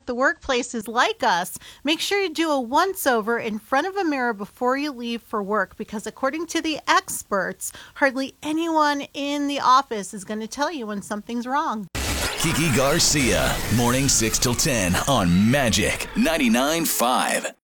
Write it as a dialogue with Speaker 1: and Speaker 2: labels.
Speaker 1: the workplace is like us, make sure you do a once-over in front of a mirror before you leave for work, because according to the experts, hardly anyone in the office is going to tell you when something's wrong.
Speaker 2: Kiki Garcia, morning 6 till 10 on Magic 99.5.